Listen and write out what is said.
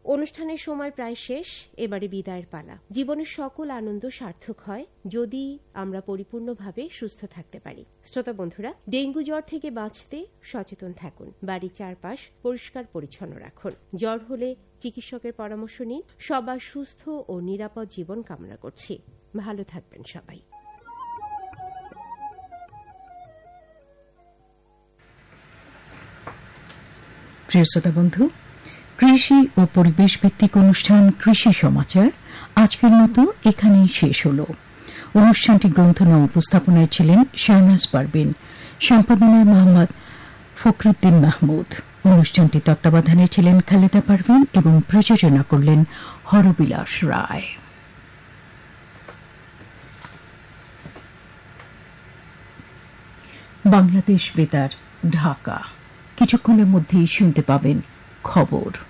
অনুষ্ঠানের সময় প্রায় শেষ, এবারে বিদায়ের পালা। জীবনের সকল আনন্দ সার্থক হয় যদি আমরা পরিপূর্ণভাবে সুস্থ থাকতে পারি। শ্রোতা বন্ধুরা, ডেঙ্গু জ্বর থেকে বাঁচতে সচেতন থাকুন, বাড়ির চারপাশ পরিষ্কার পরিচ্ছন্ন রাখুন। জ্বর হলে চিকিৎসকের পরামর্শ নিন। সবার সুস্থ ও নিরাপদ জীবন কামনা করছি। ভালো থাকবেন সবাই। প্রিয় শ্রোতা বন্ধু, কৃষি ও পরিবেশ ভিত্তিক অনুষ্ঠান কৃষি সমাচার আজকের মতো এখানেই শেষ হল। অনুষ্ঠানটি গ্রন্থনা উপস্থাপনায় ছিলেন শাহনাজ পারভিন, সম্পাদনায় মোহাম্মদ ফখরুদ্দিন মাহমুদ। অনুষ্ঠানটি তত্ত্বাবধানে ছিলেন খালেদা পারভিন এবং প্রযোজনা করলেন হরবিলাস রায়। বাংলাদেশ বেতার, ঢাকা। কিছুক্ষণের মধ্যেই শুনতে পাবেন খবর।